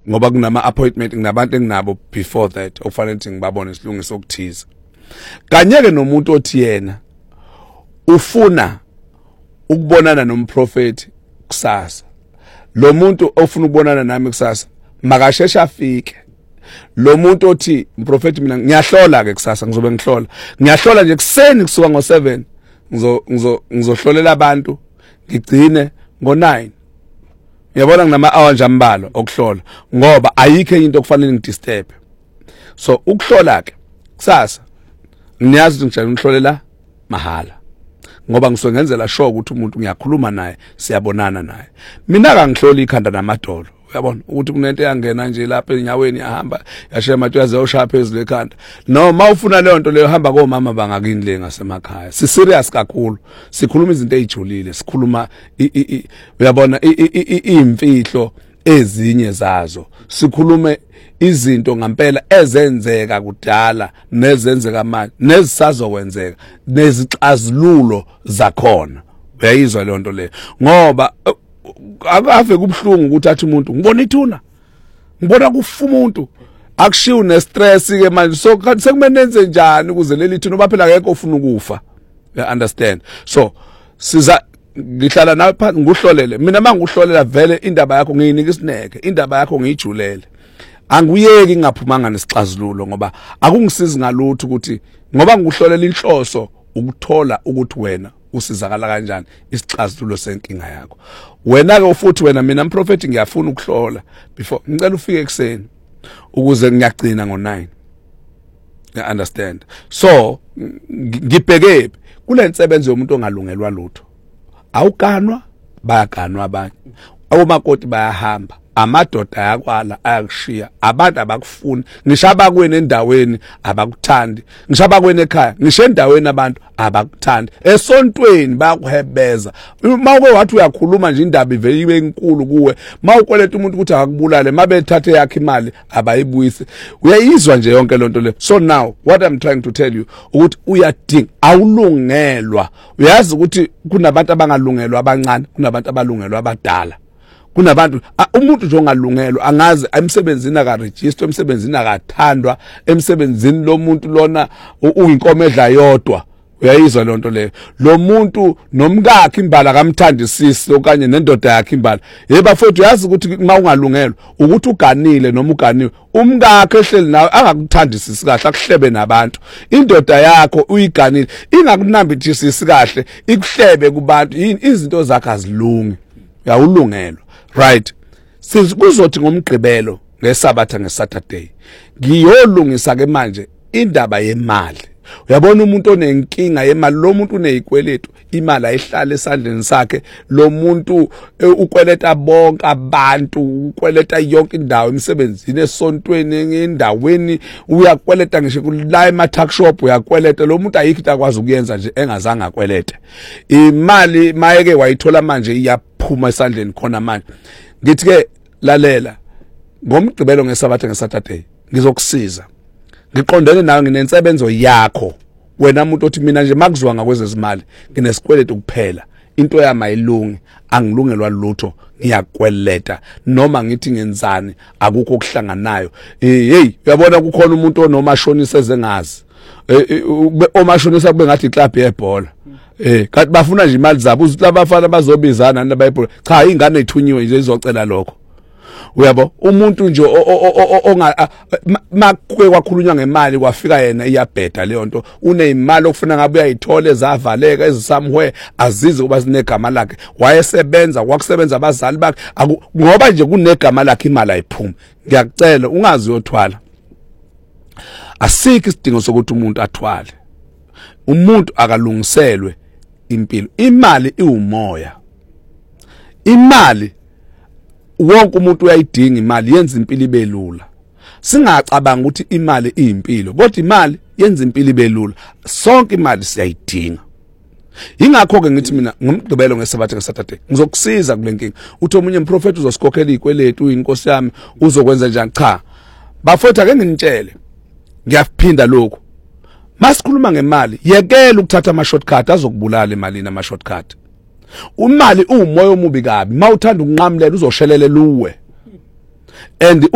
ngoba kunama appointment nginabantu enginabo before that okufanele ukuthi ngibabone isilungiso okuthiza. Kanye ke nomuntu othi yena ufuna ukubonana nomprofeti kusasa. Lo muntu ofuna ukubonana nami kusasa makasheshe afike. Lo muntu othi umprofeti mina ngiyahlola ke kusasa ngizobe ngihlola. Ngiyahlola nje kuseni kusuka ngo7 ngizohlolela abantu ngigcine ngo9. Uyabona nginama hour nje ambalo okuhlola ngoba ayikho into okufanele ngidisturb. So ukuhlola ke kusasa ngiyazi ukuthi ngijayele ukuhlolela mahala. Ngoba ngisuke ngenzela sure ukuthi umuntu ngiyakhuluma naye siyabonana naye. Mina kangihloli ikhanda namadolo. Uyabona ukuthi kunento eyangena nje lapha enyaweni yahamba yashiya mathi uyazoshaya phezulu ekhanda. No mawufuna leyo nto leyo hamba komama bangakini le ngasemakhaya. Si serious kakhulu. Sikhuluma izinto ezijulile, sikhuluma uyabona imfihlo ezinye zazo. Sikhulume izinto ngempela ezenzeka kudala nezenzeka manje nezisazokwenzeka nezixazululo zakhona. Uyayizwa le nto le ngoba akave kubhlungu ukuthi athi umuntu ngibona ithuna ngibona kufa umuntu akushiwo ne stress ke manje so sekumele nenze njani ukuze leli thuna baphela akekho ufuna ukufa. You understand? So siza ngihlala nawe phansi nguhlolele mina manguhlolela vele indaba yakho ngiyinika isineke indaba yakho ngiyijulele angiyeki ngingaphumanga nesixazululo ngoba akungisizi ngalutho ukuthi ngoba nguhlolela inhloso ukuthola ukuthi wena usizakala kanjani isixazululo senkinga yakho. Wena ke futhi wena mina umprofeti ngiyafuna ukuhlola before ngicela ufike ekseni ukuze ngiyagcina ngo9. You understand? So ngibheke kule nsebenzo yomuntu ongalungelwa lutho. Awukanwa bayaganwa abanye. Awomakoti bayahamba. Amadoda ayakwala ayakushiya abantu abakufuni ngisho abakweni endaweni abakuthandi ngisho abakweni ekhaya ngisho endaweni abantu abakuthandi esontweni bayakuhebeza mawuke wathi uyakhuluma nje indaba ivele ibe enkulu kuwe mawukweleta umuntu ukuthi akubulale mabethathe yakhe imali abayibuyise uyayizwa nje yonke lonto le. So now what I'm trying to tell you ukuthi uyadinga awulungelwa uyazi ukuthi kunabantu abangalungelwa abancane kunabantu abalungelwa abadala. Kunabantu umuntu nje ongalungelwa angazi emsebenzini akaregister emsebenzini akathandwa emsebenzini lo muntu lona uyinkomo edla yodwa. Uyayizwa lonto leyo lo muntu nomkakhe imbala kamthandisisi okanye nendoda yakhe imbala yeba futhi uyazi ukuthi mawungalungelwa ukuthi uganile noma uganiwe umkakhe ehleli nawe angakuthandisisi kahle akuhlebe nabantu indoda yakho uyiganile ingakunambithisisi kahle ikuhlebe kubantu izinto zakhe azilungi uyawulungelwa. Right. Sizokuzothi ngomgqibelo ngesabatha ngeSaturday. Ngiyolungisa ke manje indaba yemali. Uyabona umuntu onenkinga yemali lo muntu unezikweletu imali ayihlala esandleni sakhe lo muntu ukweleta bonke abantu ukweleta yonke indawo emsebenzini esontweni endaweni uyakweleta ngisho kula ema tax shop uyakweleta lo muntu ayikho akwazi ukuyenza nje engazange akwelete imali mayeke wayithola manje iyaphuma esandleni khona manje. Ngithi ke lalela ngomgqibelo ngesabatha ngeSaturday ngizokusiza ngiqondene nawe nginensebenzo yakho wena umuntu othi mina nje makuzwa ngakwezezimali nginesikweletu kuphela into yami ayilungi angilungelwa lutho ngiyakweleta noma ngithi ngenzani akukho okuhlanganayo. Hey uyabona kukhona umuntu onomashonisa ezengazi omashonisa kube ngathi iclub yebhola kanti bafuna nje imali zabo uthi labafana bazobizana nabayibhola cha ingane ethunyiwe nje izocela lokho. Uyabo umuntu nje makuke kwakhulunywa ngemali kwafika yena iyabheda leyo nto unezimali okufuna ngabe uyayithola ezavaleka ezisamhwe azize kuba sinegama lakhe wayesebenza kwakusebenza abazali bakhe ngoba nje kunegama lakhe imali ayiphuma. Ngiyakucela ungazi uyothwala asikho isidingo sokuthi umuntu athwale umuntu akalungiselwe impilo. Imali iwumoya imali wonke umuntu uyayidinga imali yenza impilo ibe lula. Singacabanga ukuthi imali iyimpilo kodwa imali yenza impilo ibe lula. Sonke imali siyayidinga. Ingakho ke ngithi mina ngomgqibelo ngesabatha ngeSaturday ngizokusiza kule nkinga. Uthi omunye umprofeti uzosikhokhela izikweletu uyinkosi yami uzokwenza njani cha bafowethu ake nginitshele ngiyaphinda lokho masikhuluma ngemali yekela ukuthatha ama shortcut azokubulala emalini ama shortcut. Imali umoya omubi kabi mawuthanda ukunqamulela uzoshelela luwe and